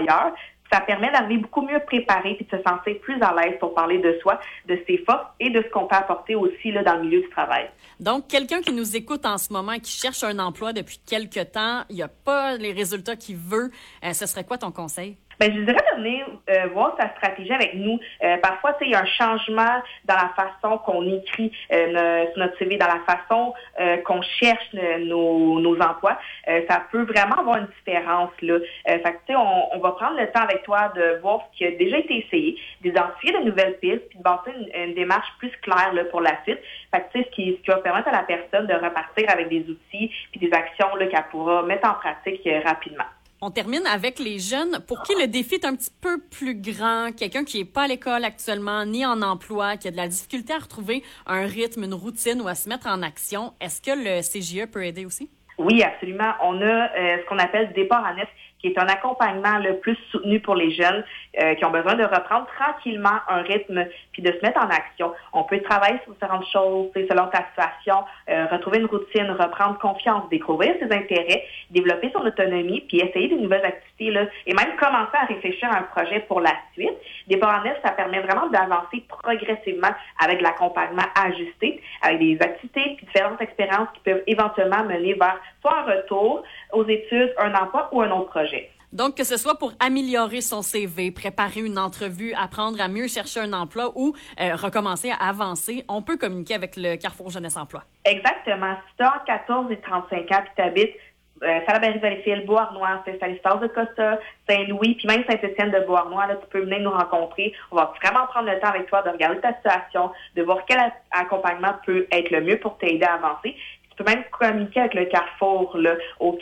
ailleurs. Ça permet d'arriver beaucoup mieux préparé puis de se sentir plus à l'aise pour parler de soi, de ses forces et de ce qu'on peut apporter aussi là, dans le milieu du travail. Donc, quelqu'un qui nous écoute en ce moment, qui cherche un emploi depuis quelque temps, il n'y a pas les résultats qu'il veut, ce serait quoi ton conseil? Je dirais de venir voir sa stratégie avec nous. Parfois, il y a un changement dans la façon qu'on écrit sur notre CV, dans la façon qu'on cherche nos emplois. Ça peut vraiment avoir une différence, là. On va prendre le temps avec toi de voir ce qui a déjà été essayé, d'identifier de nouvelles pistes, puis de bâtir une démarche plus claire là, pour la suite. Ce qui va permettre à la personne de repartir avec des outils puis des actions là, qu'elle pourra mettre en pratique rapidement. On termine avec les jeunes pour qui le défi est un petit peu plus grand, quelqu'un qui n'est pas à l'école actuellement, ni en emploi, qui a de la difficulté à retrouver un rythme, une routine ou à se mettre en action. Est-ce que le CJE peut aider aussi? Oui, absolument. On a ce qu'on appelle Départ à neuf, qui est un accompagnement le plus soutenu pour les jeunes qui ont besoin de reprendre tranquillement un rythme puis de se mettre en action. On peut travailler sur différentes choses, selon ta situation, retrouver une routine, reprendre confiance, découvrir ses intérêts, développer son autonomie, puis essayer de nouvelles activités là, et même commencer à réfléchir à un projet pour la suite. Départ à neuf, ça permet vraiment d'avancer progressivement avec l'accompagnement ajusté, avec des activités puis différentes expériences qui peuvent éventuellement mener vers soit un retour aux études, un emploi ou un autre projet. Donc, que ce soit pour améliorer son CV, préparer une entrevue, apprendre à mieux chercher un emploi ou recommencer à avancer, on peut communiquer avec le Carrefour Jeunesse Emploi. Exactement. Si tu as entre 14 et 35 ans puis tu habites Salaberry-Valleyfield, Beauharnois, Saint-Eustache-de-Costa, Saint-Louis, puis même Saint-Étienne de Beauharnois, là, tu peux venir nous rencontrer. On va vraiment prendre le temps avec toi de regarder ta situation, de voir quel accompagnement peut être le mieux pour t'aider à avancer. Tu peux même communiquer avec le Carrefour là, au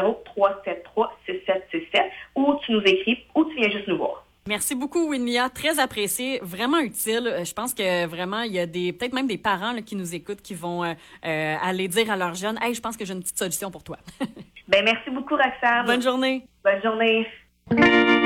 450-373-6767 ou tu nous écris ou tu viens juste nous voir. Merci beaucoup, Winia. Très apprécié, vraiment utile. Je pense que vraiment, il y a peut-être même des parents là, qui nous écoutent qui vont aller dire à leurs jeunes « Hey, je pense que j'ai une petite solution pour toi. » Merci beaucoup, Roxane. Bonne journée. Bonne journée.